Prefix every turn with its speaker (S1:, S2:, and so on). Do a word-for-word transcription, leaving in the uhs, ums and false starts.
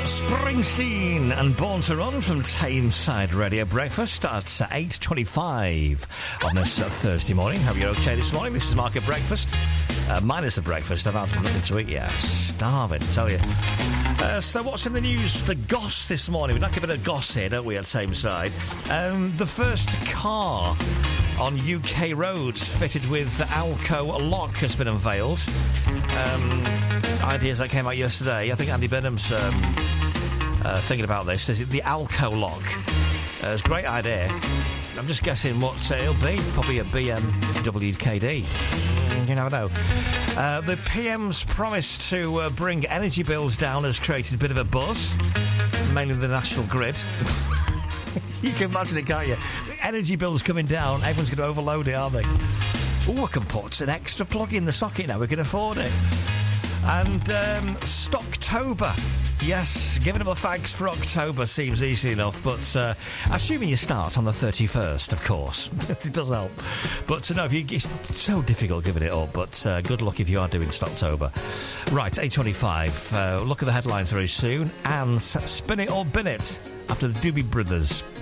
S1: Springsteen and Born to Run from Tameside Radio Breakfast at eight twenty-five on this uh, Thursday morning. Hope you're okay this morning. This is Mark at Breakfast. Uh, minus the breakfast, I've had nothing to eat yet. Starving, tell you. Uh, so what's in the news? The goss this morning. We like a bit of goss here, don't we, at Tameside? Um, the first car on U K roads fitted with the Alco lock has been unveiled. Um, ideas that came out yesterday. I think Andy Benham's um, uh, thinking about this. There's the Alco lock. Uh, it's a great idea. I'm just guessing what uh, it'll be. Probably a B M W K D. You never know. Uh, the P M's promise to uh, bring energy bills down has created a bit of a buzz, mainly the National Grid. You can imagine it, can't you? Energy bills coming down, everyone's going to overload it, aren't they? Oh, I can put an extra plug in the socket now, we can afford it. And um, Stocktober. Yes, giving them the fags for October seems easy enough, but uh, assuming you start on the thirty-first, of course. It does help. But uh, no, if you, it's so difficult giving it up, but uh, good luck if you are doing Stocktober. Right, eight twenty-five. Uh, look at the headlines very soon, and spin it or bin it after the Doobie Brothers.